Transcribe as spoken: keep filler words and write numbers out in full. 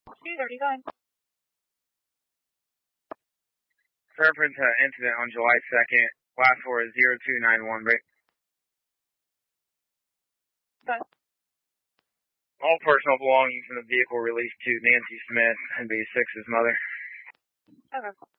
two thirty-five. Reference uh, incident on July second. Last four is zero two nine one, break. Okay. All personal belongings in the vehicle released to Nancy Smith, N B six's mother. Okay.